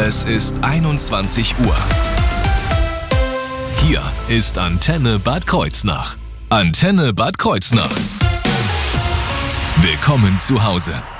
Es ist 21 Uhr. Hier ist Antenne Bad Kreuznach. Antenne Bad Kreuznach. Willkommen zu Hause.